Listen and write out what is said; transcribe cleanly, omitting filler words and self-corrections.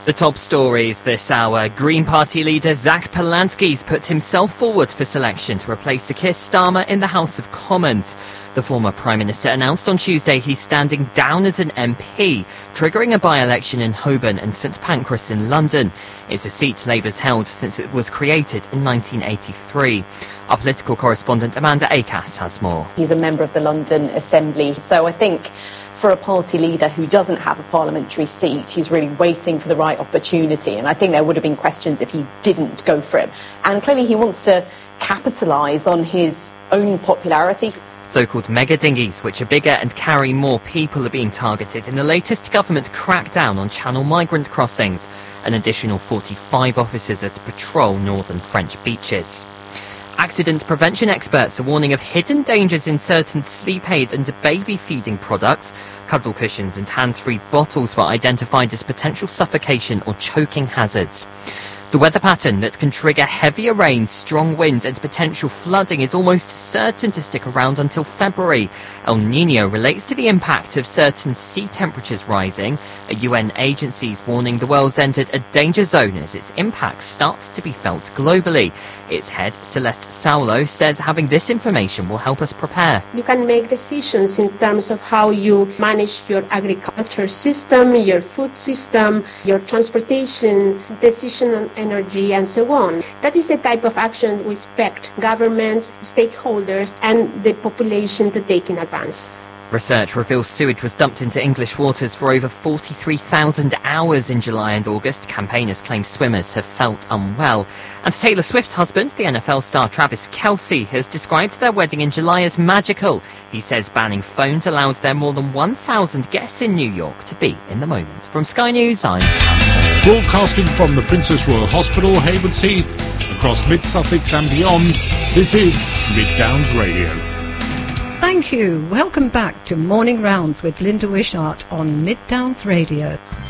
The top stories this hour. Green Party leader Zach Polansky's put himself forward for selection to replace Sir Keir Starmer in the House of Commons. The former Prime Minister announced on Tuesday he's standing down as an MP, triggering a by-election in Holborn and St Pancras in London. It's a seat Labour's held since it was created in 1983. Our political correspondent Amanda Acas has more. He's a member of the London Assembly, so I think for a party leader who doesn't have a parliamentary seat, he's really waiting for the right opportunity. And I think there would have been questions if he didn't go for it. And clearly he wants to capitalise on his own popularity. So-called mega dinghies, which are bigger and carry more people, are being targeted in the latest government crackdown on Channel migrant crossings. An additional 45 officers are to patrol northern French beaches. Accident prevention experts are warning of hidden dangers in certain sleep aids and baby feeding products. Cuddle cushions and hands-free bottles were identified as potential suffocation or choking hazards. The weather pattern that can trigger heavier rain, strong winds and potential flooding is almost certain to stick around until February. El Niño relates to the impact of certain sea temperatures rising. A UN agency is warning the world's entered a danger zone as its impacts start to be felt globally. Its head, Celeste Saulo, says having this information will help us prepare. You can make decisions in terms of how you manage your agriculture system, your food system, your transportation, decision on energy and so on. That is the type of action we expect governments, stakeholders and the population to take in advance. Research reveals sewage was dumped into English waters for over 43,000 hours in July and August. Campaigners claim swimmers have felt unwell. And Taylor Swift's husband, the NFL star Travis Kelce, has described their wedding in July as magical. He says banning phones allowed their more than 1,000 guests in New York to be in the moment. From Sky News, I'm broadcasting from the Princess Royal Hospital, Haywards Heath, across Mid-Sussex and beyond, this is Mid Downs Radio. Thank you. Welcome back to Morning Rounds with Linda Wishart on Mid Downs Radio.